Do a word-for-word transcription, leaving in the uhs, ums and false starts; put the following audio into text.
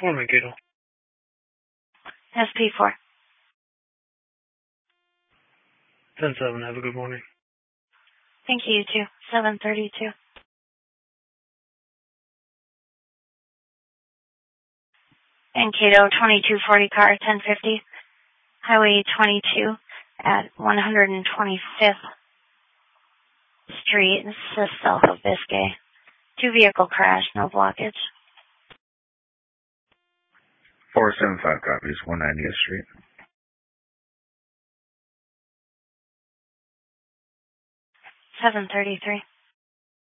Morning, Cato. S P four. ten seven, have a good morning. Thank you, you too. seven thirty-two. Mankato twenty-two forty car, ten fifty. Highway twenty-two at one hundred twenty-fifth Street. This is south of Biscay. Two vehicle crash, no blockage. four seven five copies, one ninetieth Street. seven thirty-three.